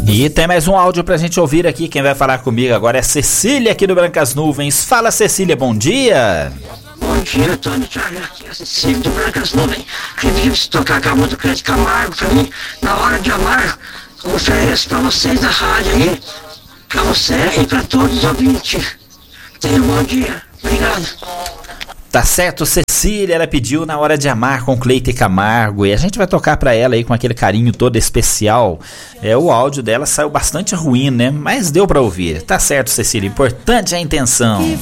E tem mais um áudio pra gente ouvir aqui. Quem vai falar comigo agora é Cecília aqui do Brancas Nuvens. Fala, Cecília, bom dia. Bom dia, Tony Charlie, aqui é a Cecília do Brancas Nuvens. Queria tocar a música do Cleito Camargo pra mim, Na Hora de Amar. Eu ofereço pra vocês da rádio aí, pra você e pra todos os ouvintes. Tenha um bom dia, obrigado. Tá certo, Cecília, ela pediu Na Hora de Amar com Cleito Camargo e a gente vai tocar pra ela aí com aquele carinho todo especial. O áudio dela saiu bastante ruim, né? Mas deu pra ouvir. Tá certo, Cecília, importante é a intenção.